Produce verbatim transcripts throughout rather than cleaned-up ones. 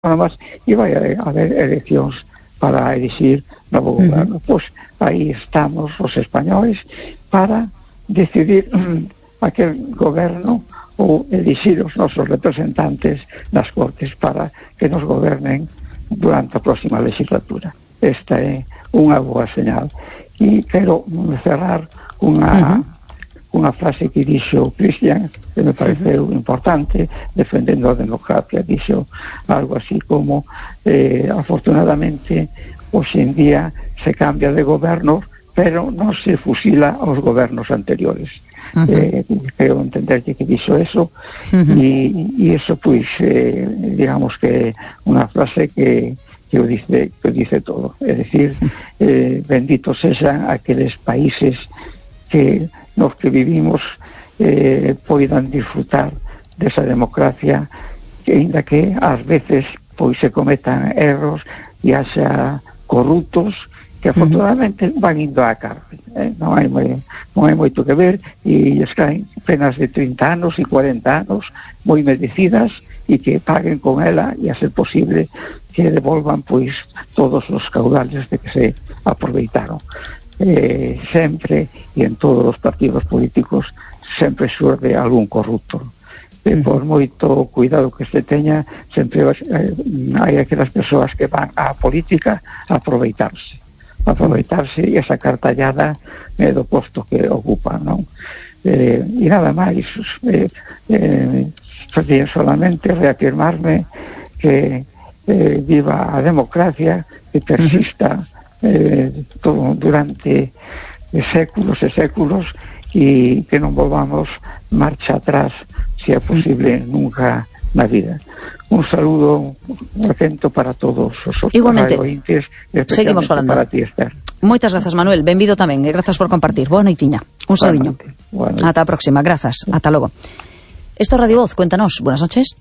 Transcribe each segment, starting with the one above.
autónomas e vai haber eleccións para elixir novo goberno. Uh-huh. Pois aí estamos os españoles para decidir um, aquel goberno ou elixir os nosos representantes nas Cortes para que nos gobernen durante a próxima legislatura. Esta é unha boa señal. E quero cerrar unha, uh-huh. unha frase que dixo Cristian, que me pareceu uh-huh. importante, defendendo a democracia. Dixo algo así como eh, afortunadamente hoxe en día se cambia de goberno, pero non se fusila aos gobernos anteriores. Uh-huh. Eh, creo entender que dixo eso, uh-huh. e, e eso pois eh, digamos que unha frase que que o dice, que o dice todo. É dicir, eh, benditos sexan aqueles países que nos que vivimos eh, poidan disfrutar desa democracia, que ainda que ás veces pois se cometan erros e haxa corruptos que afortunadamente van indo á cárcel, eh? non hai moi, non hai moito que ver, e lles caen penas de trinta anos e cuarenta anos moi merecidas, e que paguen con ela, e a ser posible que devolvan pois todos os caudales de que se aproveitaron. Eh, sempre, e en todos os partidos políticos, sempre xurde algún corrupto. E por moito cuidado que se teña, sempre eh, hai aquelas persoas que van á política a aproveitarse aproveitarse e a sacar tallada eh, do posto que ocupan, non? Eh, e nada máis, eh, eh, solamente reafirmarme que eh, viva a democracia, que persista eh, todo durante séculos e séculos, e que non volvamos marcha atrás, se é posible, nunca na vida. Un saludo atento para todos os ointes, seguimos falando para ti, Esther. Moitas grazas, Manuel, benvido tamén, e grazas por compartir. Boa noitiña, un saudiño. Ata a próxima, grazas, ata logo. Esto es Radio Voz, cuéntanos, buenas noches.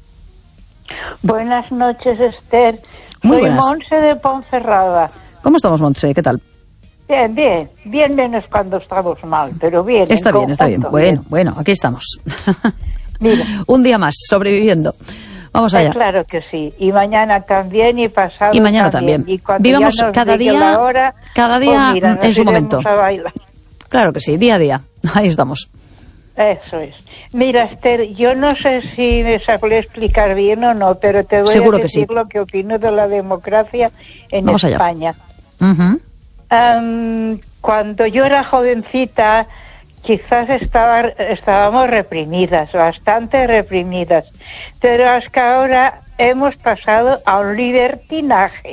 Buenas noches, Esther. Muy Soy buenas. Monse de Ponferrada. ¿Cómo estamos, Monse? ¿Qué tal? Bien, bien, bien menos cuando estamos mal, pero bien. Está bien, está bien. Bueno, bien. bueno, aquí estamos. Mira. Un día más, sobreviviendo. Vamos allá. Eh, claro que sí. Y mañana también, y pasado Y mañana también. también. Y cuando vivamos ya nos cada llegue día, la hora, cada día pues mira, en su momento. A bailar. Claro que sí, día a día. Ahí estamos. Eso es. Mira, Esther, yo no sé si me sabré explicar bien o no, pero te voy Seguro a que decir sí. lo que opino de la democracia en Vamos allá. España. Uh-huh. Um, cuando yo era jovencita, quizás estaba, estábamos reprimidas, bastante reprimidas, pero hasta ahora hemos pasado a un libertinaje.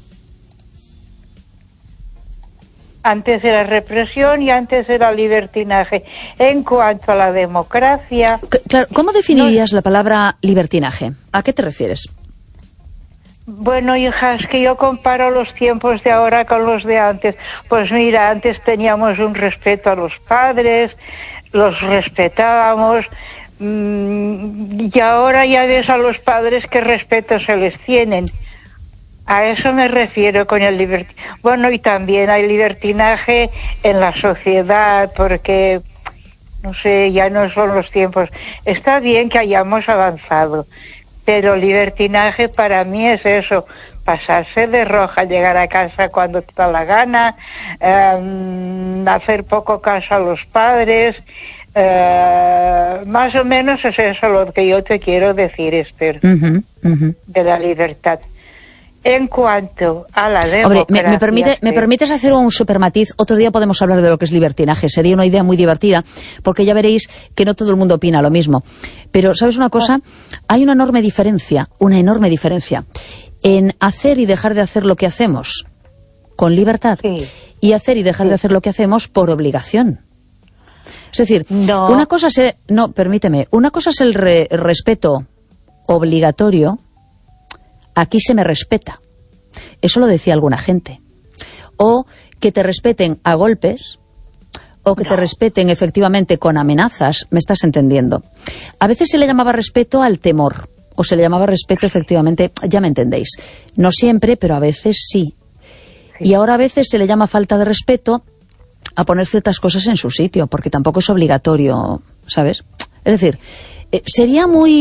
Antes era represión y antes era libertinaje. En cuanto a la democracia... Claro, ¿cómo definirías no, la palabra libertinaje? ¿A qué te refieres? Bueno, hija, es que yo comparo los tiempos de ahora con los de antes. Pues mira, antes teníamos un respeto a los padres, los respetábamos, mmm, y ahora ya ves a los padres qué respeto se les tienen. A eso me refiero con el libertinaje. Bueno, y también hay libertinaje en la sociedad, porque, no sé, ya no son los tiempos. Está bien que hayamos avanzado, pero libertinaje para mí es eso, pasarse de roja, llegar a casa cuando te da la gana, eh, hacer poco caso a los padres, eh, más o menos es eso lo que yo te quiero decir, Esther, uh-huh, uh-huh. de la libertad. En cuanto a la democracia... Hombre, me, me, permite, ¿me permites hacer un supermatiz? Otro día podemos hablar de lo que es libertinaje. Sería una idea muy divertida, porque ya veréis que no todo el mundo opina lo mismo. Pero, ¿sabes una cosa? Hay una enorme diferencia, una enorme diferencia, en hacer y dejar de hacer lo que hacemos con libertad, sí. y hacer y dejar sí. de hacer lo que hacemos por obligación. Es decir, no, una cosa es... No, permíteme. Una cosa es el re, respeto obligatorio. Aquí se me respeta. Eso lo decía alguna gente. O que te respeten a golpes, o que no. te respeten efectivamente con amenazas, ¿me estás entendiendo? A veces se le llamaba respeto al temor, o se le llamaba respeto efectivamente, ya me entendéis. No siempre, pero a veces sí. sí. Y ahora a veces se le llama falta de respeto a poner ciertas cosas en su sitio, porque tampoco es obligatorio, ¿sabes? Es decir, eh, sería muy...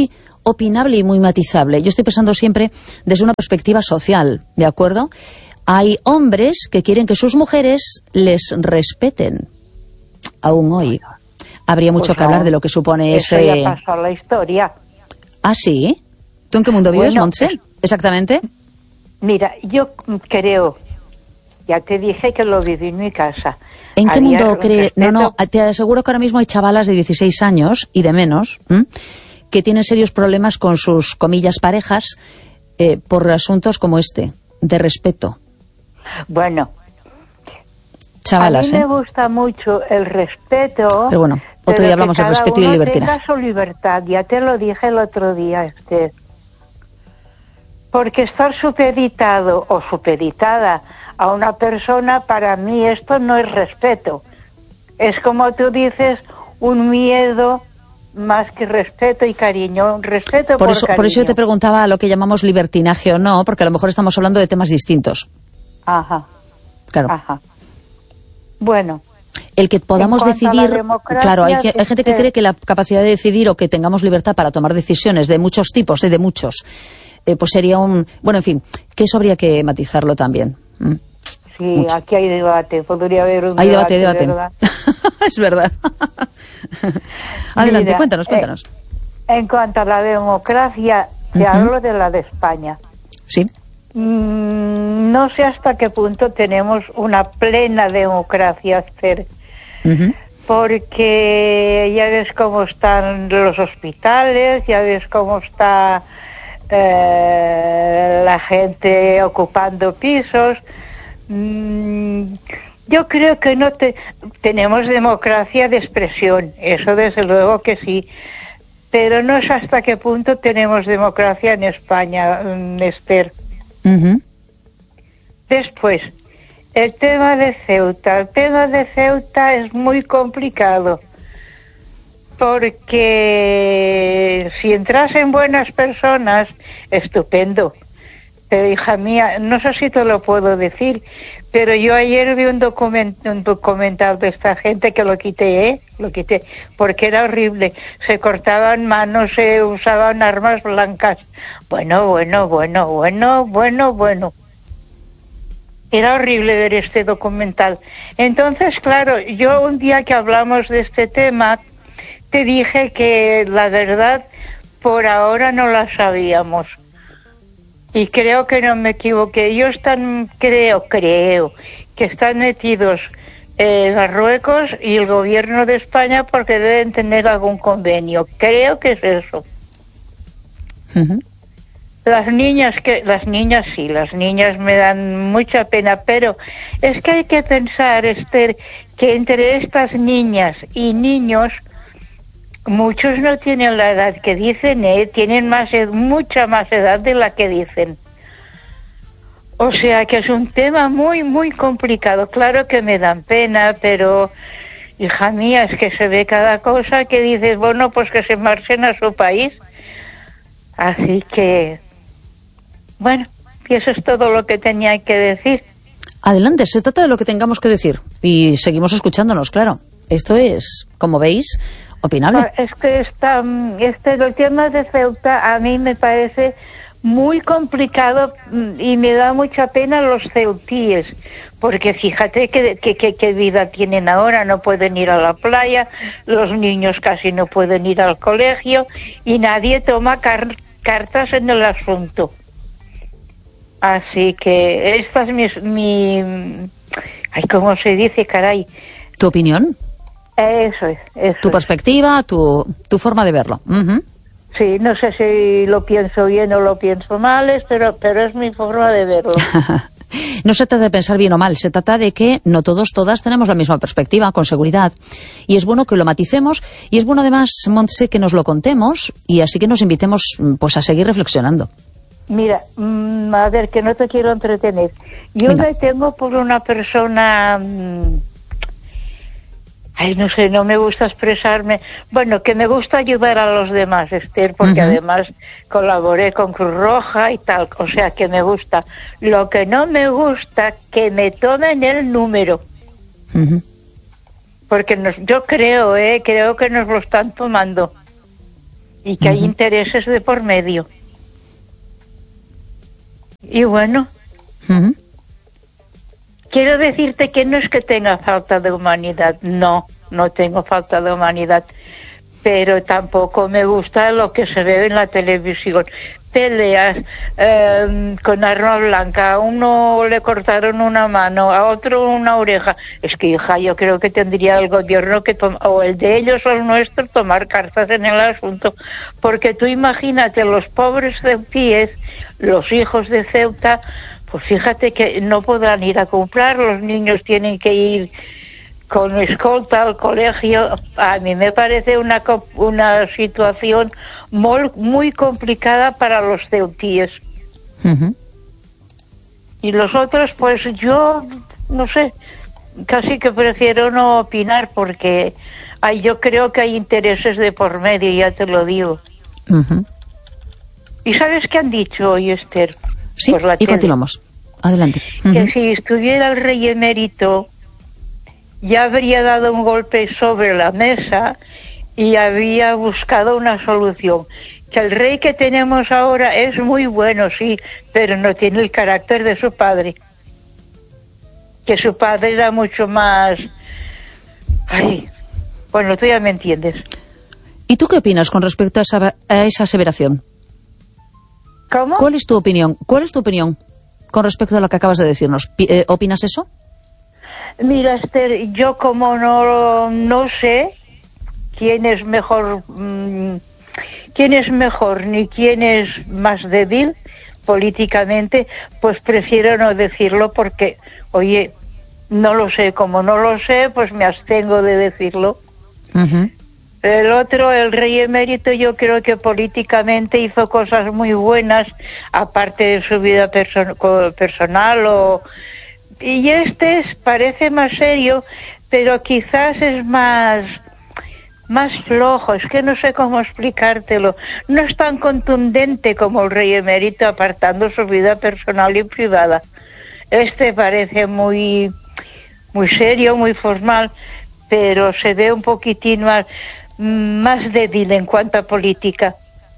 opinable y muy matizable. Yo estoy pensando siempre desde una perspectiva social, ¿de acuerdo? Hay hombres que quieren que sus mujeres les respeten. Aún hoy. Habría mucho pues que hablar de lo que supone eso ese... ya pasó la historia. ¿Ah, sí? ¿Tú en qué mundo vives, bueno, Montse? ¿Exactamente? Mira, yo creo, ya te dije que lo viví en mi casa. ¿En qué Había mundo crees? respeto... No, no, te aseguro que ahora mismo hay chavalas de dieciséis años y de menos, ¿m? que tienen serios problemas con sus, comillas, parejas eh, por asuntos como este, de respeto. Bueno, chavalas, a mí ¿eh? me gusta mucho el respeto. Pero bueno, otro día hablamos de respeto y libertinaje. Tenga su libertad, ya te lo dije el otro día, Esther. Porque estar supeditado o supeditada a una persona, para mí esto no es respeto. Es como tú dices, un miedo más que respeto y cariño. Respeto por, por eso, cariño. Por eso yo te preguntaba lo que llamamos libertinaje o no, porque a lo mejor estamos hablando de temas distintos. Ajá. Claro. Ajá. Bueno. El que podamos decidir, claro, hay, que, hay gente que cree que la capacidad de decidir o que tengamos libertad para tomar decisiones de muchos tipos, ¿eh? de muchos, eh, pues sería un... Bueno, en fin, que eso habría que matizarlo también. ¿Mm? Sí, Mucho. Aquí hay debate, podría haber un hay debate. debate, debate. ¿Verdad? Es verdad. Adelante, Mira, cuéntanos, cuéntanos. Eh, en cuanto a la democracia, te uh-huh. hablo de la de España. Sí. Mm, no sé hasta qué punto tenemos una plena democracia, Esther. Uh-huh. Porque ya ves cómo están los hospitales, ya ves cómo está eh, la gente ocupando pisos. Mm, yo creo que no te, tenemos democracia de expresión, eso desde luego que sí, pero no sé hasta qué punto tenemos democracia en España, Esther. Uh-huh. Después, el tema de Ceuta. El tema de Ceuta es muy complicado, porque si entrasen buenas personas, estupendo. Pero, hija mía, no sé si te lo puedo decir, pero yo ayer vi un, document, un documental de esta gente que lo quité, ¿eh? Lo quité, porque era horrible. Se cortaban manos, se usaban armas blancas. Bueno, bueno, bueno, bueno, bueno, bueno. Era horrible ver este documental. Entonces, claro, yo un día que hablamos de este tema, te dije que la verdad, por ahora no la sabíamos. Y creo que no me equivoqué. Ellos están, creo, creo, que están metidos en Marruecos y el gobierno de España porque deben tener algún convenio. Creo que es eso. Uh-huh. Las niñas, que las niñas sí, las niñas me dan mucha pena, pero es que hay que pensar, Esther, que entre estas niñas y niños, muchos no tienen la edad que dicen, ¿eh? Tienen más, mucha más edad de la que dicen. O sea que es un tema muy, muy complicado. Claro que me dan pena, pero, hija mía, es que se ve cada cosa que dices, bueno, pues que se marchen a su país. Así que, bueno, y eso es todo lo que tenía que decir. Adelante, se trata de lo que tengamos que decir. Y seguimos escuchándonos, claro. Esto es, como veis, opinable. Es que está, este, el tema de Ceuta a mí me parece muy complicado y me da mucha pena los ceutíes, porque fíjate que, que, que, que vida tienen ahora, no pueden ir a la playa, los niños casi no pueden ir al colegio y nadie toma car- cartas en el asunto. Así que esta es mi, mi... Ay, ¿cómo se dice, caray? ¿Tu opinión? Eso es. Eso tu es. perspectiva, tu, tu forma de verlo. Uh-huh. Sí, no sé si lo pienso bien o lo pienso mal, pero, pero es mi forma de verlo. No se trata de pensar bien o mal, se trata de que no todos, todas tenemos la misma perspectiva, con seguridad. Y es bueno que lo maticemos y es bueno además, Montse, que nos lo contemos y así que nos invitemos pues a seguir reflexionando. Mira, mmm, a ver, que no te quiero entretener. Yo Venga. me tengo por una persona... Mmm, ay, no sé, no me gusta expresarme. Bueno, que me gusta ayudar a los demás, Esther, porque uh-huh. además colaboré con Cruz Roja y tal, o sea, que me gusta. Lo que no me gusta, que me tomen el número. Uh-huh. Porque nos, yo creo, eh, creo que nos lo están tomando. y que uh-huh. hay intereses de por medio. Y bueno, uh-huh. quiero decirte que no es que tenga falta de humanidad, no, no tengo falta de humanidad, pero tampoco me gusta lo que se ve en la televisión. Peleas eh, con arma blanca, a uno le cortaron una mano, a otro una oreja. Es que, hija, yo creo que tendría el gobierno que tom- o el de ellos o el nuestro tomar cartas en el asunto, porque tú imagínate, los pobres ceutíes, los hijos de Ceuta, pues fíjate que no podrán ir a comprar, los niños tienen que ir con escolta al colegio. A mí me parece una una situación muy, muy complicada para los ceutíes. Uh-huh. Y los otros, pues yo, no sé, casi que prefiero no opinar porque hay, yo creo que hay intereses de por medio, ya te lo digo. Uh-huh. ¿Y sabes qué han dicho hoy, Esther? Sí, y tele. Continuamos. Adelante. Uh-huh. Que si estuviera el rey emérito, ya habría dado un golpe sobre la mesa y había buscado una solución. Que el rey que tenemos ahora es muy bueno, sí, pero no tiene el carácter de su padre. Que su padre era mucho más... Ay, bueno, tú ya me entiendes. ¿Y tú qué opinas con respecto a esa, a esa aseveración? ¿Cómo? ¿Cuál es tu opinión? ¿Cuál es tu opinión con respecto a lo que acabas de decirnos? Eh, ¿Opinas eso? Mira, Esther, yo como no no sé quién es mejor, mmm, quién es mejor ni quién es más débil políticamente, pues prefiero no decirlo porque, oye, no lo sé, como no lo sé, pues me abstengo de decirlo. Uh-huh. El otro, el rey emérito, yo creo que políticamente hizo cosas muy buenas, aparte de su vida perso- personal o... Y este es, parece más serio, pero quizás es más más flojo, es que no sé cómo explicártelo. No es tan contundente como el rey emérito, apartando su vida personal y privada. Este parece muy muy serio, muy formal, pero se ve un poquitín más, más débil en cuanto a política.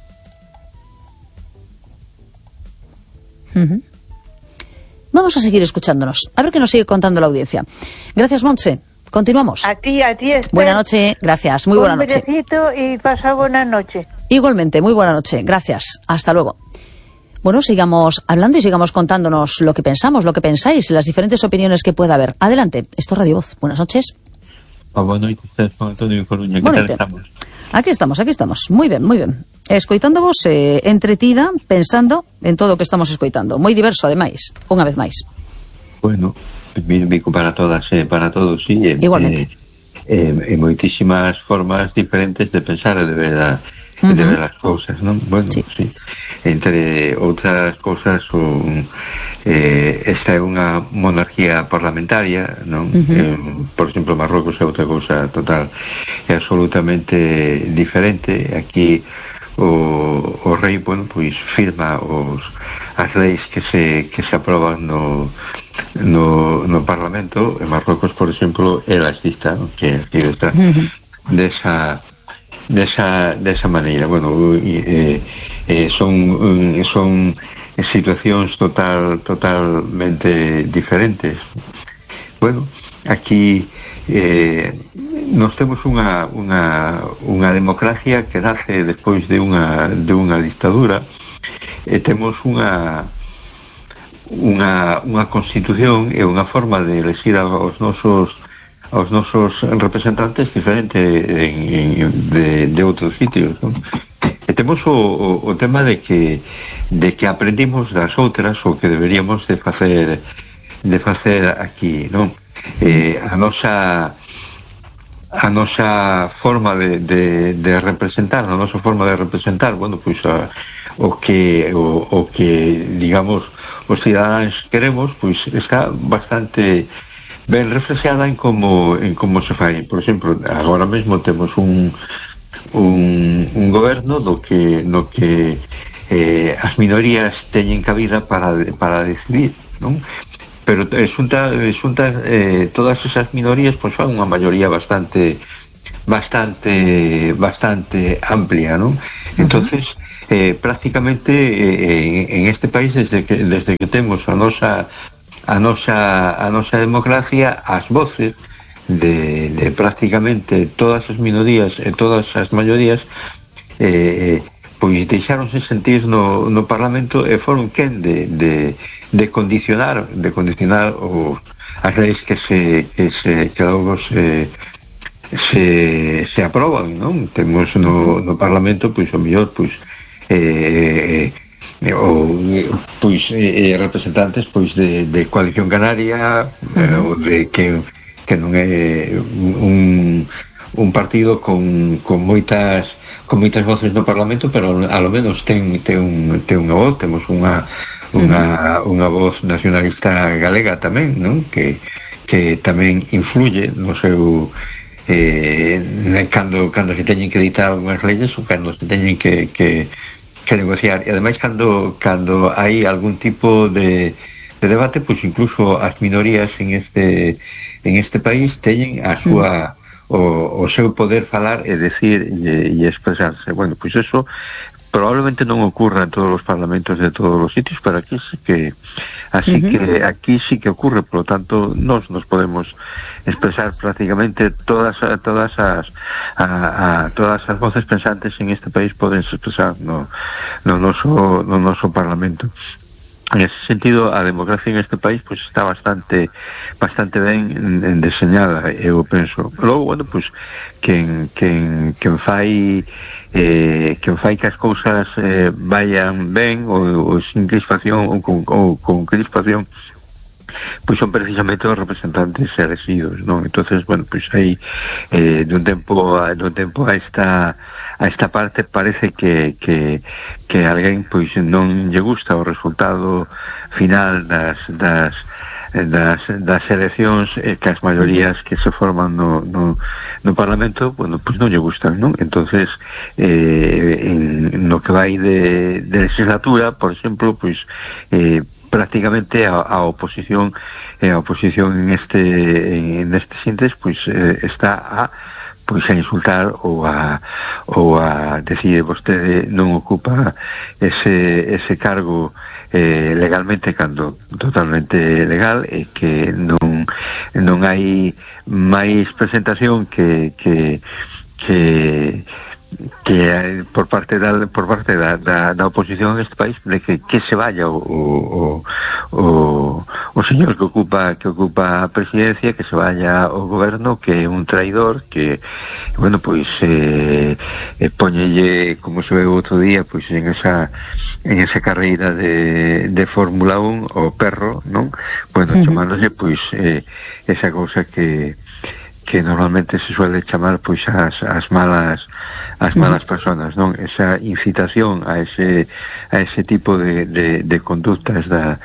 Uh-huh. Vamos a seguir escuchándonos. A ver qué nos sigue contando la audiencia. Gracias, Montse. Continuamos. A ti, a ti. Esther. Buenas noches. Gracias. Muy buena noche. Un besito y pasa buena noche. Igualmente. Muy buena noche. Gracias. Hasta luego. Bueno, sigamos hablando y sigamos contándonos lo que pensamos, lo que pensáis, las diferentes opiniones que pueda haber. Adelante. Esto es Radio Voz. Buenas noches. Oh, buenas noches, Juan Antonio Coruña. ¿Qué tal estamos? Aquí estamos, aquí estamos. Muy bien, muy bien. Escoitándovos, eh, entretida, pensando en todo o que estamos escoitando. Moi diverso, ademais, unha vez máis. Bueno, bico para todas, eh, para todos, sí. Eh, Igualmente. Eh, eh, en moitísimas formas diferentes de pensar e de ver, a, uh-huh. de ver as cousas, non? Bueno, sí. sí. Entre outras cousas, un... Eh, esta é unha monarquía parlamentaria, non? Uh-huh. Eh, por exemplo, Marrocos é outra cousa total e absolutamente diferente. Aquí o, o rei, bueno, pois firma os as leis que se que se aproban no no, no Parlamento. En Marrocos, por exemplo, é laicista, non? Que aquí está uh-huh. desa desa desa maneira. Bueno, eh, eh, son son situacións total totalmente diferentes. Bueno, aquí eh, nos temos unha unha unha democracia que nace despois de unha de unha dictadura e temos unha unha unha constitución e unha forma de elegir aos nosos aos nosos representantes diferente en, en, de, de outros sitios, non? E temos o, o, o tema de que de que aprendimos das outras o que deberíamos de facer de facer aquí, non? Eh, a nosa a nosa forma de, de, de representar, a nosa forma de representar, bueno, pois a, o que o, o que digamos os cidadáns queremos, pois está bastante ben reflexada en como en como se fai. Por exemplo, agora mesmo temos un un, un goberno do que no que eh, as minorías teñen cabida para para decidir, non? Pero xunta xunta eh, todas esas minorías pois fan unha maioría bastante bastante bastante amplia, ¿no? Entonces, eh, prácticamente eh, en este país, desde que desde que temos a nosa a nosa a nosa democracia, as voces de, de prácticamente todas as minorías e todas as maiorías eh, pois deixáronse sentir no, no Parlamento e foron quen de, de, de condicionar de condicionar o, as leis que se que se que logo se se, se aproban, non? Temos no, no Parlamento pois o mellor pois eh, ou pois eh, representantes pois de, de Coalición Canaria, eh, ou de que que non é un un partido con con moitas con moitas voces no Parlamento, pero a lo menos ten ten un ten unha voz, temos unha unha unha voz nacionalista galega tamén, non? Que que tamén influye no seu eh cando cando se teñen que editar unhas leyes ou cando se teñen que que que negociar, e ademais cando cando hai algún tipo de de debate, pois incluso as minorías en este en este país teñen a súa o, o seu poder falar e decir e, e expresarse. Bueno, pois eso probablemente non ocurra en todos os parlamentos de todos os sitios, pero aquí sí que así uh-huh. que aquí sí que ocurre, por lo tanto nos nos podemos expresar prácticamente todas todas as a, a todas as voces pensantes en este país poden expresar no no noso no noso parlamento. En ese sentido, a democracia en este país pues está bastante bastante ben deseñada, eu penso. Logo, bueno, pues quen quen quen fai eh quen fai que as cousas eh, vayan ben ou, ou sin crispación ou con, ou con crispación, pois son precisamente os representantes elegidos, non? Entonces, bueno, pois aí eh, de un tempo a, de un tempo a esta a esta parte parece que que que alguén pois non lle gusta o resultado final das das das, das eleccións, eh, que as maiorías que se forman no, no, no Parlamento, bueno, pois non lle gustan, non? Entonces, eh, en, no que vai de, de legislatura, por exemplo, pois eh, prácticamente a, a oposición eh, a oposición en este en este síntesis pois eh, está a pois a insultar ou a ou a decir vostede non ocupa ese ese cargo eh, legalmente cando totalmente legal, e que non non hai máis presentación que que que que por parte da por parte da, da, da oposición en este país de que, que se vaya o, o, o, o señor que ocupa que ocupa a presidencia, que se vaya ao goberno, que é un traidor, que bueno, pois eh, eh, poñelle, como se ve outro día, pois en esa en esa carreira de, de Fórmula un o perro, non? Bueno, uh-huh. chamándose pois eh, esa cousa que que normalmente se suele chamar pois as, as malas as malas personas, non? Esa incitación a ese a ese tipo de, de, de conductas da,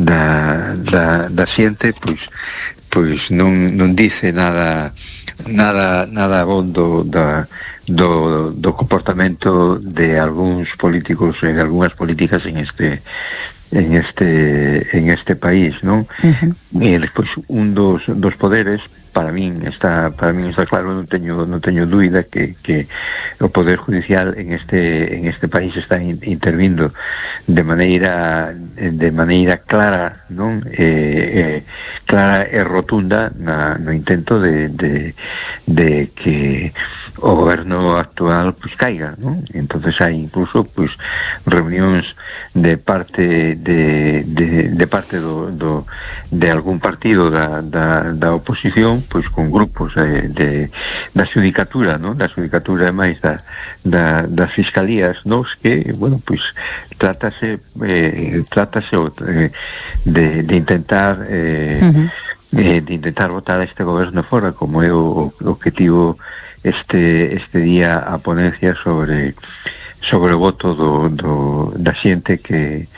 da, da, da xente, pois pois non, non dice nada nada nada bon do, da, do, do comportamento de algúns políticos e de algunhas políticas en este en este en este país, non? Uh-huh. E despois un dos dos poderes, para min está para min está claro, non teño non teño dúbida que que o poder judicial en este en este país está in, intervindo de maneira de maneira clara, non? Eh, eh, clara e rotunda na, no intento de, de de que o goberno actual pois caiga, non? Entonces hai incluso pois reunións de parte de de, de parte do, do de algún partido da, da, da oposición, pois con grupos de, de da xudicatura, non? Da xudicatura e máis da, da, das fiscalías, non? Que, bueno, pois trátase eh, trátase eh, de, de intentar eh, uh-huh. eh, de intentar botar este goberno fora, como é o, o que tivo este este día a ponencia sobre sobre o voto do, do da xente que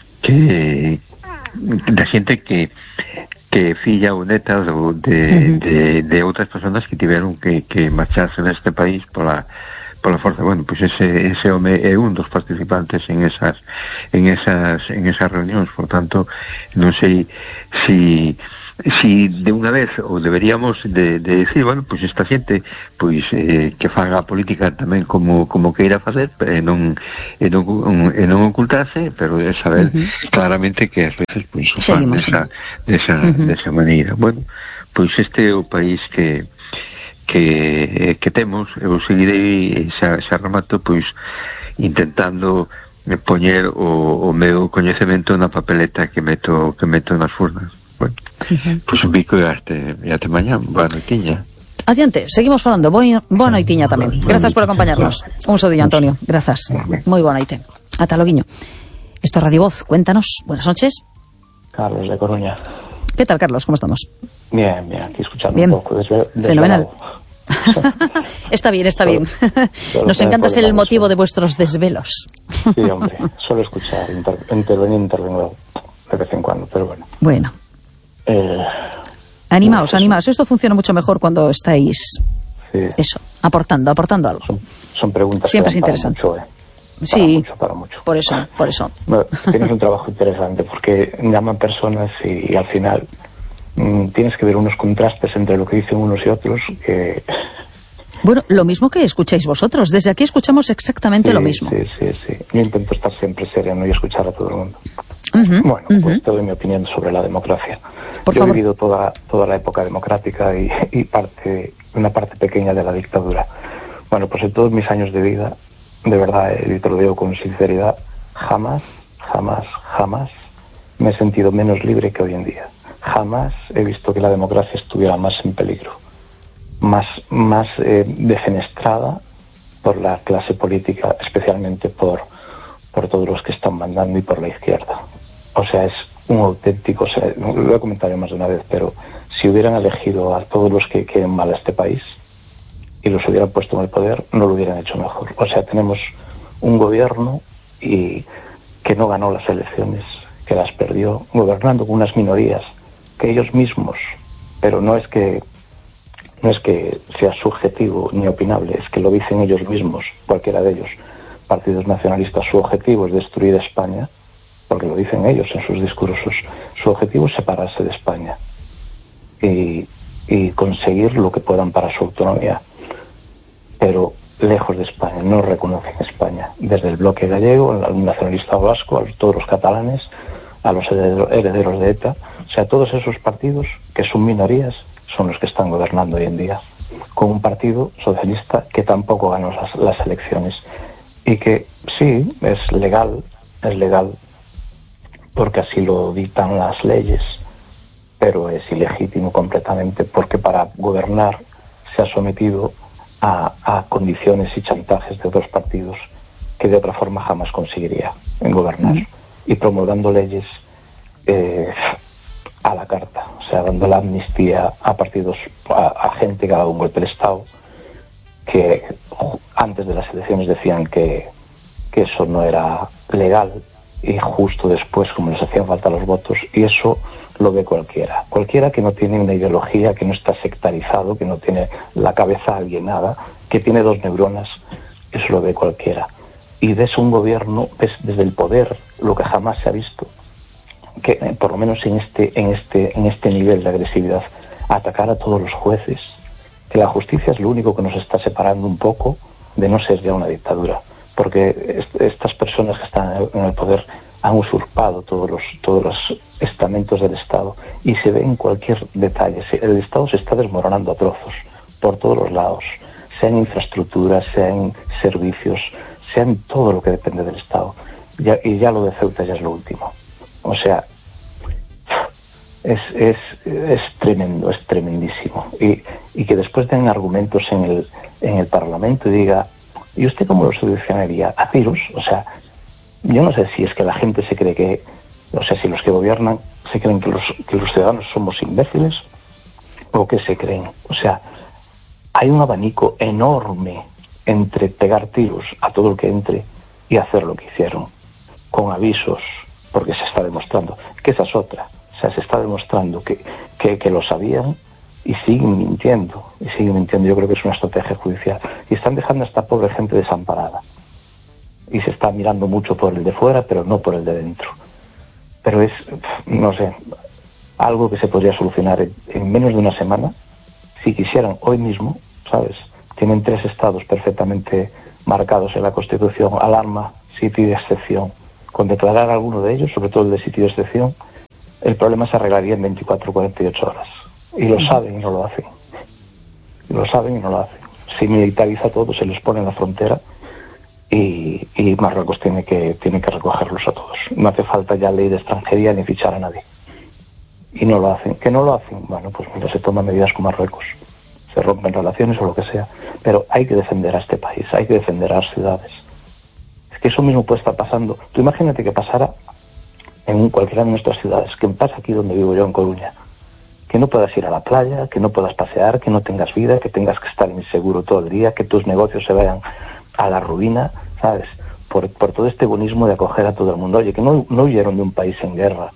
que da xente que que filla ou neta do, de, uh-huh. de, de outras persoas que tiveron que, que marcharse neste país pola, pola forza. Bueno, pois pues ese ese home é un dos participantes en esas en esas en esas reunións, por tanto, non sei si si de unha vez ou deberíamos de, de decir, bueno, pois pues esta xente pois eh, que faga a política tamén como como queira facer, e non e non, e non ocultarse, pero de saber uh-huh. claramente que ás veces pois pues, o fan desa, desa, uh-huh. desa maneira. Bueno, pois pues este é o país que que que temos. Eu seguirei, xa, xa remato, pois intentando poñer o, o meu coñecemento na papeleta que meto que meto nas furnas. Bueno, uh-huh. pois un bico e até, e até mañá. Boa noitiña. Adiante, seguimos falando. Boa noitiña tamén. Grazas por acompañarnos. Un sodillo, Antonio. Grazas. Moi boa noite. Ata loguiño. Esto es Radio Voz. Cuéntanos. Buenas noches. Carlos de Coruña. ¿Qué tal, Carlos? ¿Cómo estamos? Bien, bien. Aquí escuchando bien. un poco. Desve- Fenomenal. Está bien, está solo, bien. Solo Nos encanta ser el motivo de vuestros desvelos. Sí, hombre. Solo escuchar, inter- intervenir, intervenir de vez en cuando, pero bueno. Bueno. Eh, animaos, bueno, animaos. Esto funciona mucho mejor cuando estáis, sí. eso, aportando, aportando algo. Son, son preguntas siempre que es interesante. Para mucho, eh. Para sí, mucho, para mucho. por eso, por eso. Bueno, tienes un trabajo interesante porque llaman personas y, y al final mmm, tienes que ver unos contrastes entre lo que dicen unos y otros que... Bueno, lo mismo que escucháis vosotros. Desde aquí escuchamos exactamente sí, lo mismo. Sí, sí, sí. Yo intento estar siempre sereno y escuchar a todo el mundo. Uh-huh, bueno, uh-huh. pues te doy mi opinión sobre la democracia. Por Yo favor. he vivido toda, toda la época democrática y, y parte, una parte pequeña de la dictadura. Bueno, pues en todos mis años de vida, de verdad, y te lo digo con sinceridad, jamás, jamás, jamás me he sentido menos libre que hoy en día. Jamás he visto que la democracia estuviera más en peligro, más, más eh, defenestrada por la clase política, especialmente por, por todos los que están mandando y por la izquierda. O sea, es un auténtico, o sea, lo he comentado más de una vez, pero si hubieran elegido a todos los que quieren mal a este país y los hubieran puesto en el poder, no lo hubieran hecho mejor. O sea, tenemos un gobierno y que no ganó las elecciones, que las perdió, gobernando con unas minorías que ellos mismos, pero no es que no es que sea subjetivo ni opinable, es que lo dicen ellos mismos, cualquiera de ellos, partidos nacionalistas, su objetivo es destruir España, porque lo dicen ellos en sus discursos, su objetivo es separarse de España y, y conseguir lo que puedan para su autonomía, pero lejos de España, no reconocen España, desde el bloque gallego, al nacionalista vasco, a todos los catalanes, a los herederos de ETA, o sea, todos esos partidos que son minorías son los que están gobernando hoy en día, con un partido socialista que tampoco ganó las, las elecciones y que sí, es legal, es legal porque así lo dictan las leyes, pero es ilegítimo completamente porque para gobernar se ha sometido a, a condiciones y chantajes de otros partidos que de otra forma jamás conseguiría en gobernar, mm. y promulgando leyes eh, a la carta, o sea, dando la amnistía a partidos, a, a gente que ha dado un golpe de Estado, que antes de las elecciones decían que, que eso no era legal, y justo después, como les hacían falta los votos, y eso lo ve cualquiera. Cualquiera que no tiene una ideología, que no está sectarizado, que no tiene la cabeza alienada, que tiene dos neuronas, eso lo ve cualquiera. Y ves un gobierno, ves desde el poder lo que jamás se ha visto, que por lo menos en este, en este, en este nivel de agresividad, atacar a todos los jueces, que la justicia es lo único que nos está separando un poco de no ser ya una dictadura, porque est- estas personas que están en el poder han usurpado todos los, todos los estamentos del Estado y se ve en cualquier detalle. El Estado se está desmoronando a trozos por todos los lados, sea en infraestructuras, sea en servicios, sea en todo lo que depende del Estado. Ya, y ya lo de Ceuta ya es lo último. O sea, es, es, es tremendo, es tremendísimo. Y, y que después den argumentos en el, en el Parlamento y diga, ¿y usted cómo lo solucionaría? A virus, o sea, yo no sé si es que la gente se cree que, o sea, si los que gobiernan se creen que los, que los ciudadanos somos imbéciles o que se creen. O sea, hay un abanico enorme entre pegar tiros a todo el que entre y hacer lo que hicieron, con avisos, porque se está demostrando que esa es otra. O sea, se está demostrando que, que, que lo sabían y siguen mintiendo, y siguen mintiendo. Yo creo que es una estrategia judicial. Y están dejando a esta pobre gente desamparada. Y se está mirando mucho por el de fuera, pero no por el de dentro. Pero es, no sé, algo que se podría solucionar en, en menos de una semana, si quisieran hoy mismo, ¿sabes? Tienen tres estados perfectamente marcados en la Constitución, alarma, sitio y excepción. Con declarar alguno de ellos, sobre todo el de sitio y excepción, el problema se arreglaría en veinticuatro o cuarenta y ocho horas. Y lo saben y no lo hacen. Y lo saben y no lo hacen. Se militariza todo, se les pone en la frontera y, y Marruecos tiene que, tiene que recogerlos a todos. No hace falta ya ley de extranjería ni fichar a nadie. Y no lo hacen. ¿Que no lo hacen? Bueno, pues mira, se toman medidas con Marruecos. Se rompen relaciones o lo que sea. Pero hay que defender a este país, hay que defender a las ciudades. Es que eso mismo puede estar pasando. Tú imagínate que pasara en cualquiera de nuestras ciudades, que pasa aquí donde vivo yo, en Coruña, que no puedas ir a la playa, que no puedas pasear, que no tengas vida, que tengas que estar inseguro todo el día, que tus negocios se vayan a la ruina, ¿sabes? Por, por todo este bonismo de acoger a todo el mundo. Oye, que no, no huyeron de un país en guerra,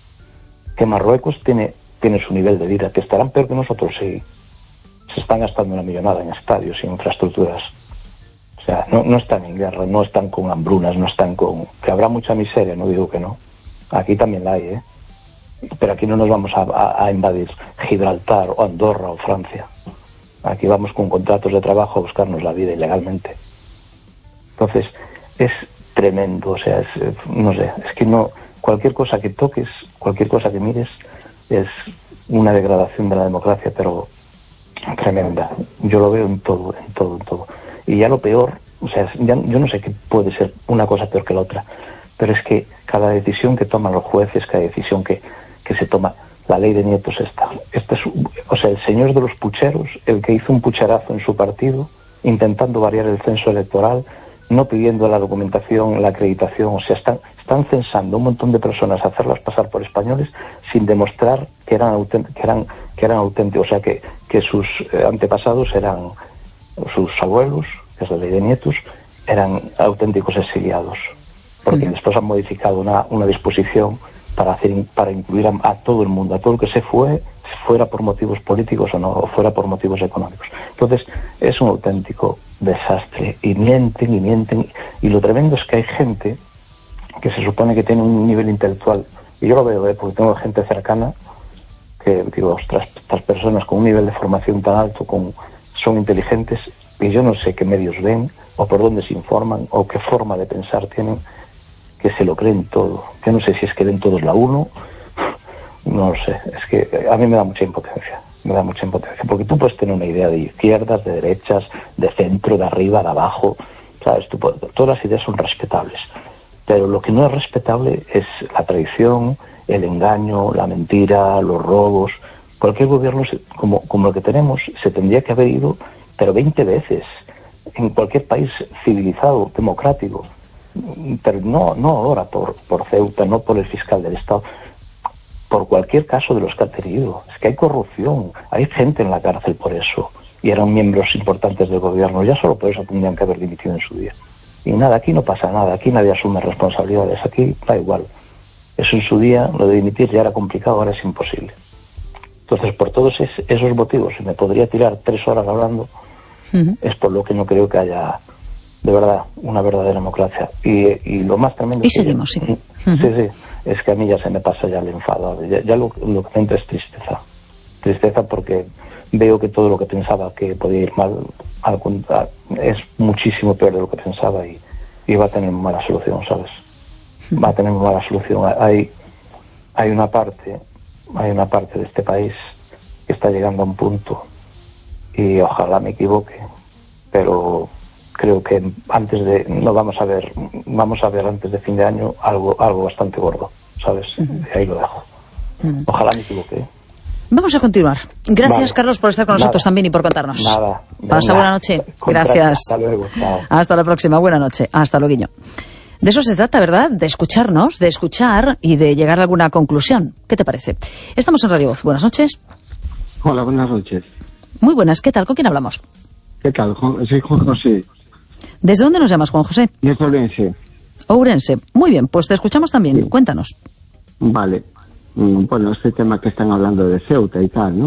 que Marruecos tiene, tiene su nivel de vida, que estarán peor que nosotros, sí. Se están gastando una millonada en estadios y infraestructuras. O sea, no, no están en guerra, no están con hambrunas, no están con... Que habrá mucha miseria, no digo que no. Aquí también la hay, ¿eh? Pero aquí no nos vamos a, a, a invadir Gibraltar o Andorra o Francia. Aquí vamos con contratos de trabajo a buscarnos la vida ilegalmente. Entonces, es tremendo, o sea, es, no sé, es que no... Cualquier cosa que toques, cualquier cosa que mires, es una degradación de la democracia, pero tremenda. Yo lo veo en todo, en todo, en todo. Y ya lo peor, o sea, ya, yo no sé qué puede ser una cosa peor que la otra, pero es que cada decisión que toman los jueces, cada decisión que, que se toma, la ley de nietos esta, este es, o sea, el señor de los pucheros, el que hizo un pucherazo en su partido, intentando variar el censo electoral, no pidiendo la documentación, la acreditación, o sea, están, están censando un montón de personas a hacerlas pasar por españoles sin demostrar que eran auténticos, que eran, que eran auténticos, o sea, que, que sus antepasados eran, sus abuelos, que es la ley de nietos, eran auténticos exiliados, porque mm. después han modificado una, una disposición para hacer, para incluir a, a todo el mundo, a todo el que se fue, fuera por motivos políticos o no, o fuera por motivos económicos. Entonces, es un auténtico desastre, y mienten y mienten, y lo tremendo es que hay gente que se supone que tiene un nivel intelectual, y yo lo veo, ¿eh? Porque tengo gente cercana que digo, ostras, estas personas con un nivel de formación tan alto, con, son inteligentes, y yo no sé qué medios ven, o por dónde se informan, o qué forma de pensar tienen, que se lo creen todo. Yo no sé si es que ven todos la uno, no lo sé, es que a mí me da mucha impotencia, me da mucha impotencia, porque tú puedes tener una idea de izquierdas, de derechas, de centro, de arriba, de abajo, ¿sabes? Tú puedes, todas las ideas son respetables, pero lo que no es respetable es la traición, el engaño, la mentira, los robos. Cualquier gobierno como, como el que tenemos se tendría que haber ido, pero veinte veces, en cualquier país civilizado, democrático, pero no, no ahora por, por Ceuta, no por el fiscal del Estado, por cualquier caso de los que ha tenido. Es que hay corrupción, hay gente en la cárcel por eso, y eran miembros importantes del gobierno, ya solo por eso tendrían que haber dimitido en su día. Y nada, aquí no pasa nada, aquí nadie asume responsabilidades, aquí da igual. Eso en su día, lo de dimitir ya era complicado, ahora es imposible. Entonces, por todos es, esos motivos, y me podría tirar tres horas hablando, uh-huh. es por lo que no creo que haya, de verdad, una verdadera democracia. Y, y lo más tremendo... Y seguimos, sí. Uh-huh. Sí, sí, es que a mí ya se me pasa ya el enfado. Ya, ya lo, lo que siento es tristeza. Tristeza porque veo que todo lo que pensaba que podía ir mal al, a, es muchísimo peor de lo que pensaba y, y va a tener mala solución, ¿sabes? Va a tener mala solución. Hay, hay una parte, hay una parte de este país que está llegando a un punto, y ojalá me equivoque, pero creo que antes de, no vamos a ver, vamos a ver antes de fin de año algo, algo bastante gordo, ¿sabes? Uh-huh. Ahí lo dejo. Uh-huh. Ojalá me equivoque. ¿eh? Vamos a continuar. Gracias, vale. Carlos, por estar con nada. nosotros también y por contarnos. Nada. Pasa buena noche. Gracias. Hasta luego. Chao. Hasta la próxima. Buena noche. Hasta luego, Guiño. De eso se trata, ¿verdad? De escucharnos, de escuchar y de llegar a alguna conclusión. ¿Qué te parece? Estamos en Radio Voz. Buenas noches. Hola, buenas noches. Muy buenas. ¿Qué tal? ¿Con quién hablamos? ¿Qué tal? Soy Juan José. ¿Desde dónde nos llamas, Juan José? Desde Ourense. Ourense. Muy bien, pues te escuchamos también. Sí. Cuéntanos. Vale. Bueno, este tema que están hablando de Ceuta y tal, ¿no?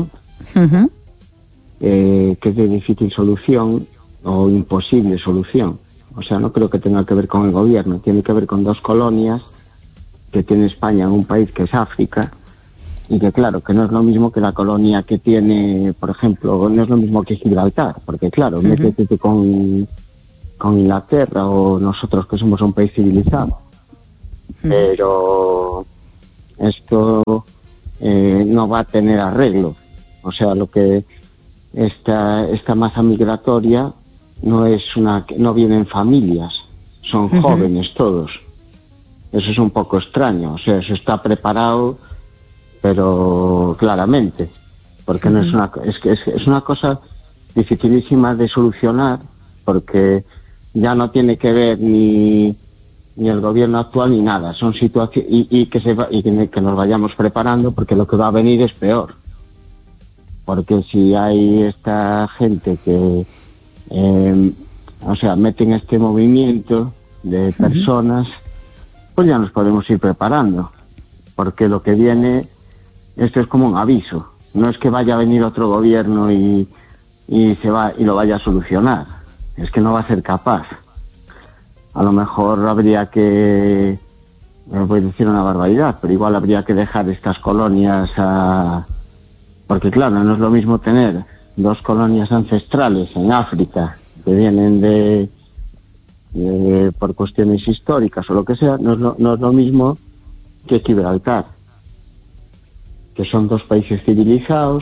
Uh-huh. eh, que es de difícil solución o imposible solución. O sea, no creo que tenga que ver con el gobierno, tiene que ver con dos colonias que tiene España en un país que es África, y que claro, que no es lo mismo que la colonia que tiene, por ejemplo, no es lo mismo que Gibraltar, porque claro, uh-huh. métete con, con Inglaterra o nosotros que somos un país civilizado. Uh-huh. Pero esto eh, no va a tener arreglo. O sea, lo que esta, esta masa migratoria no es una, no vienen familias, son uh-huh. jóvenes todos. Eso es un poco extraño, o sea, eso está preparado, pero claramente, porque uh-huh. no es una, es que es, es una cosa dificilísima de solucionar, porque ya no tiene que ver ni ni el gobierno actual ni nada, son situaciones y, y que se va, y que, que nos vayamos preparando, porque lo que va a venir es peor, porque si hay esta gente que eh, o sea, meten este movimiento de personas, uh-huh. pues ya nos podemos ir preparando, porque lo que viene, esto es como un aviso, no es que vaya a venir otro gobierno y, y se va y lo vaya a solucionar, es que no va a ser capaz. A lo mejor habría que, no voy a decir una barbaridad, pero igual habría que dejar estas colonias a, porque claro, no es lo mismo tener dos colonias ancestrales en África que vienen de, de por cuestiones históricas o lo que sea, no es lo, no es lo mismo que Gibraltar, que son dos países civilizados,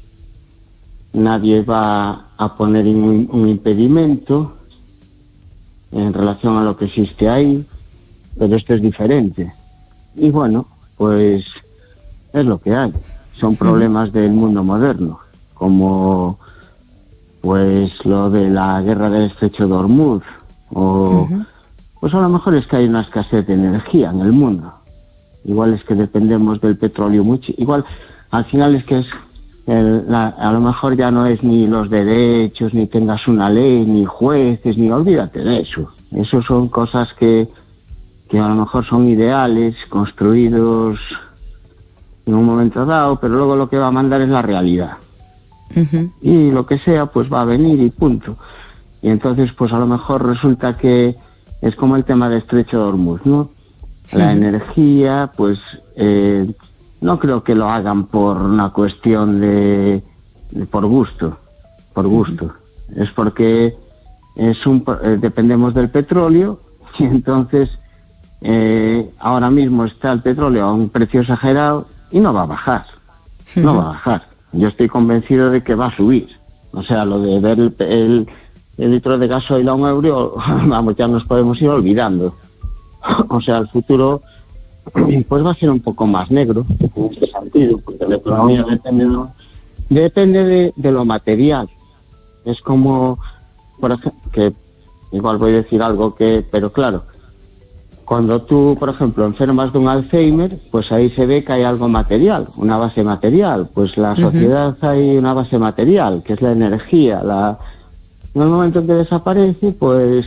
nadie va a poner un, un impedimento en relación a lo que existe ahí, pero esto es diferente. Y bueno, pues es lo que hay. Son problemas del mundo moderno, como pues lo de la guerra del estrecho de Hormuz, o uh-huh. pues a lo mejor es que hay una escasez de energía en el mundo. Igual es que dependemos del petróleo mucho. Igual, al final es que es El, la, a lo mejor ya no es ni los derechos, ni tengas una ley, ni jueces, ni olvídate de eso. Eso son cosas que, que a lo mejor son ideales, construidos en un momento dado, pero luego lo que va a mandar es la realidad. Uh-huh. Y lo que sea, pues va a venir y punto. Y entonces, pues a lo mejor resulta que es como el tema de Estrecho de Hormuz, ¿no? La uh-huh. energía, pues... Eh, no creo que lo hagan por una cuestión de, de por gusto, por gusto. Uh-huh. Es porque es un, eh, dependemos del petróleo y entonces eh, ahora mismo está el petróleo a un precio exagerado y no va a bajar, uh-huh. no va a bajar. Yo estoy convencido de que va a subir. O sea, lo de ver el, el, el litro de gasoil a un euro, vamos, ya nos podemos ir olvidando. O sea, el futuro pues va a ser un poco más negro en ese sentido, porque la economía depende de, depende de, de lo material. Es como, por ejemplo, que igual voy a decir algo que, pero claro, cuando tú, por ejemplo, enfermas de un Alzheimer, pues ahí se ve que hay algo material, una base material. Pues la sociedad uh-huh. hay una base material, que es la energía. La, en el momento en que desaparece, pues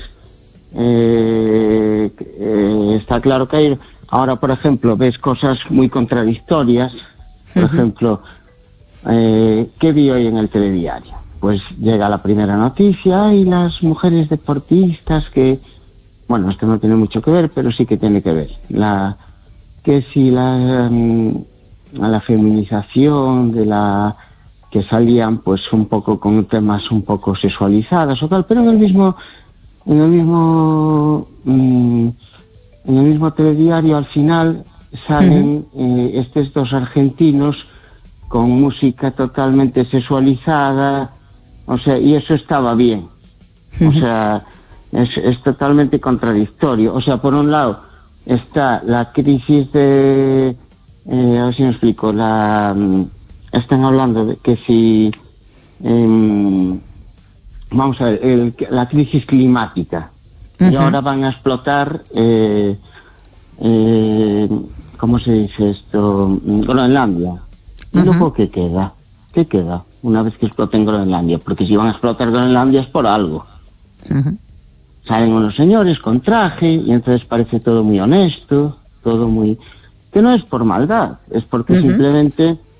eh, eh, está claro que hay... Ahora, por ejemplo, ves cosas muy contradictorias. Por uh-huh. ejemplo, eh, ¿qué vi hoy en el telediario? Pues llega la primera noticia y las mujeres deportistas que... Bueno, esto no tiene mucho que ver, pero sí que tiene que ver. La que si la, um, la feminización de la... que salían pues un poco con temas un poco sexualizados o tal, pero en el mismo... en el mismo... Um, en el mismo telediario al final salen uh-huh. eh, estos dos argentinos con música totalmente sexualizada, o sea, y eso estaba bien. Uh-huh. O sea, es, es totalmente contradictorio. O sea, por un lado está la crisis de, eh, a ver si me explico, la, están hablando de que si, eh, vamos a ver, el, la crisis climática. Y ahora van a explotar, eh, eh, ¿cómo se dice esto? Groenlandia. ¿Y uh-huh. luego qué queda? ¿Qué queda una vez que exploten Groenlandia? Porque si van a explotar Groenlandia es por algo. Uh-huh. Salen unos señores con traje y entonces parece todo muy honesto, todo muy... que no es por maldad, es porque uh-huh. simplemente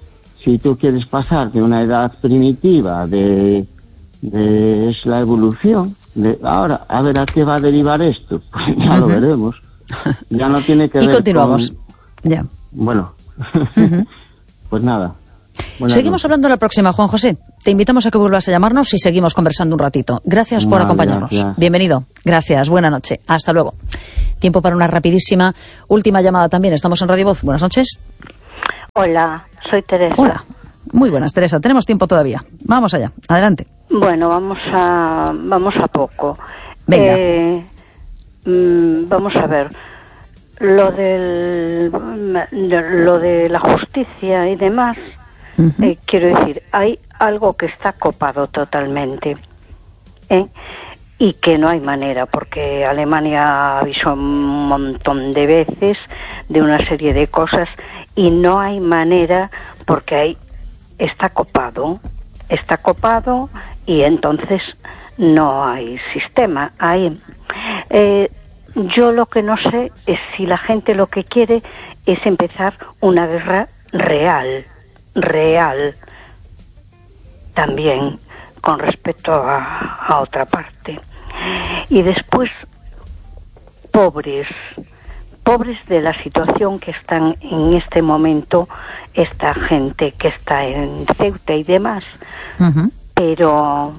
si tú quieres pasar de una edad primitiva, de, de es la evolución, de ahora, a ver a qué va a derivar esto, pues ya uh-huh. lo veremos. Ya no tiene que y ver continuamos. con... Ya. Bueno, uh-huh. pues nada. Buenas Seguimos noches. Hablando la próxima, Juan José. Te invitamos a que vuelvas a llamarnos y seguimos conversando un ratito. Gracias por vale, acompañarnos. Gracias. Bienvenido. Gracias. Buena noche. Hasta luego. Tiempo para una rapidísima última llamada también. Estamos en Radio Voz. Buenas noches. Hola, soy Teresa. Hola. Muy buenas, Teresa. Tenemos tiempo todavía. Vamos allá. Adelante. Bueno, vamos a vamos a poco. Venga. Eh, mmm, vamos a ver. Lo del lo de la justicia y demás. Uh-huh. Eh, quiero decir, hay algo que está copado totalmente, ¿eh? Y que no hay manera, porque Alemania avisó un montón de veces de una serie de cosas y no hay manera porque hay, está copado, está copado y entonces no hay sistema. Hay, eh, yo lo que no sé es si la gente lo que quiere es empezar una guerra real. real también con respecto a, a otra parte. Y después pobres pobres de la situación que están en este momento esta gente que está en Ceuta y demás. Uh-huh. Pero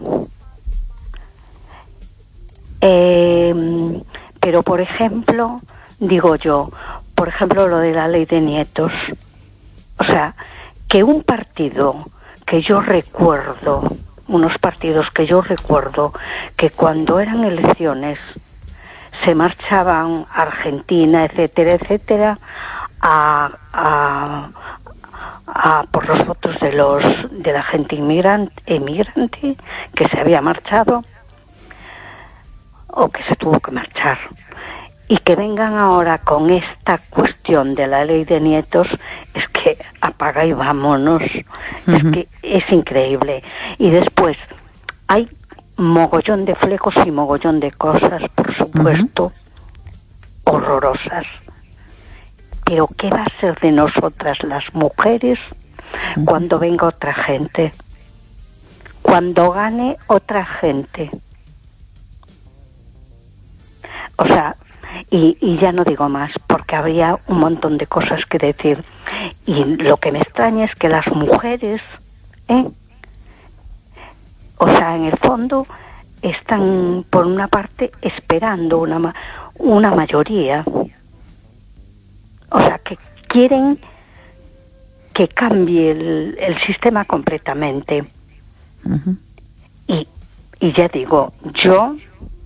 eh, pero por ejemplo digo yo por ejemplo lo de la ley de nietos, o sea, que un partido que yo recuerdo, unos partidos que yo recuerdo, que cuando eran elecciones se marchaban a Argentina, etcétera, etcétera, a, a, a por los votos de los de la gente inmigrante, emigrante que se había marchado o que se tuvo que marchar. Y que vengan ahora con esta cuestión de la ley de nietos, es que apaga y vámonos. Uh-huh. Es que es increíble. Y después hay mogollón de flecos y mogollón de cosas, por supuesto, uh-huh. horrorosas. Pero ¿qué va a ser de nosotras las mujeres uh-huh. cuando venga otra gente? Cuando gane otra gente. O sea, Y, y ya no digo más, porque habría un montón de cosas que decir. Y lo que me extraña es que las mujeres, ¿eh? o sea, en el fondo, están, por una parte, esperando una, una mayoría. O sea, que quieren que cambie el, el sistema completamente. Uh-huh. Y, y ya digo, yo...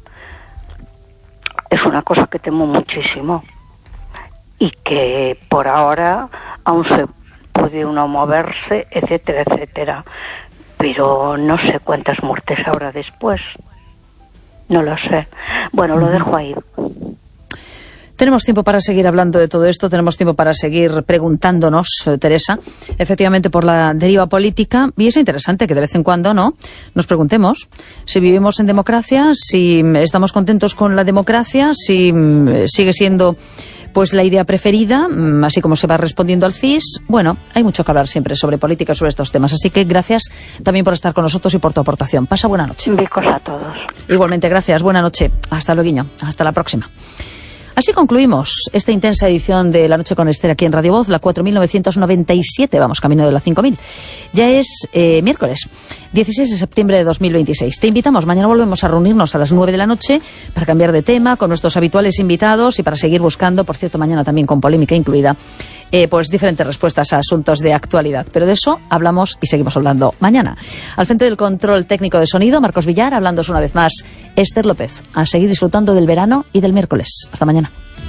es una cosa que temo muchísimo y que por ahora aún se puede uno moverse, etcétera, etcétera, pero no sé cuántas muertes habrá después, no lo sé. Bueno, lo dejo ahí. Tenemos tiempo para seguir hablando de todo esto, tenemos tiempo para seguir preguntándonos, Teresa, efectivamente por la deriva política, y es interesante que de vez en cuando, ¿no?, nos preguntemos si vivimos en democracia, si estamos contentos con la democracia, si sigue siendo pues la idea preferida, así como se va respondiendo al C I S. Bueno, hay mucho que hablar siempre sobre política, sobre estos temas, así que gracias también por estar con nosotros y por tu aportación. Pasa buena noche. Becos a todos. Igualmente, gracias, buena noche. Hasta luego, hasta la próxima. Así concluimos esta intensa edición de La Noche con Esther aquí en Radio Voz, la cuatro mil novecientos noventa y siete, vamos camino de la cinco mil. Ya es eh, miércoles, dieciséis de septiembre de dos mil veintiséis. Te invitamos, mañana volvemos a reunirnos a las nueve de la noche para cambiar de tema con nuestros habituales invitados y para seguir buscando, por cierto, mañana también con polémica incluida, eh, pues diferentes respuestas a asuntos de actualidad. Pero de eso hablamos y seguimos hablando mañana. Al frente del control técnico de sonido, Marcos Villar, hablándoos una vez más, Esther López. A seguir disfrutando del verano y del miércoles. Hasta mañana.